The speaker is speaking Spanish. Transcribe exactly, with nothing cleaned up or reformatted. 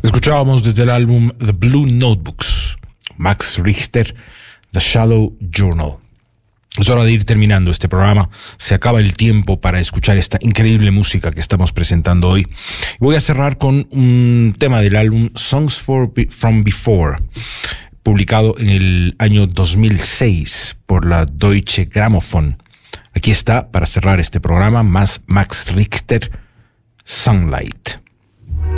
Escuchábamos desde el álbum The Blue Notebooks, Max Richter, The Shadow Journal. Es hora de ir terminando este programa. Se acaba el tiempo para escuchar esta increíble música que estamos presentando hoy. Voy a cerrar con un tema del álbum Songs for Be- from Before, publicado en el año dos mil seis por la Deutsche Grammophon. Aquí está, para cerrar este programa, más Max Richter, Sunlight.